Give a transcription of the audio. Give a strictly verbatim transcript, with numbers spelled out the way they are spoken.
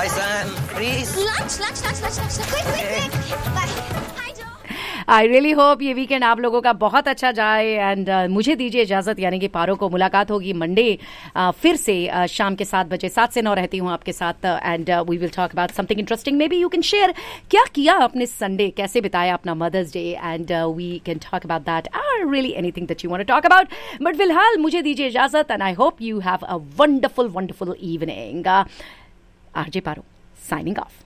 Bye, Sam. Please. Lunch, lunch, lunch, lunch, lunch. Quick, quick, quick. Bye. Hi, Joe. I really hope ये weekend आप लोगों का बहुत अच्छा जाए एंड uh, मुझे दीजिए इजाजत, यानी कि पारो को मुलाकात होगी मंडे uh, फिर से uh, शाम के सात बजे सात से नौ रहती हूँ आपके साथ and we will talk about something interesting. May be you can share क्या किया अपने संडे, कैसे बिताया अपना mother's day and we can talk about that और really anything that you want to talk about. But फिलहाल मुझे दीजिए इजाजत and I hope you have a wonderful wonderful evening. RJ Paro signing off.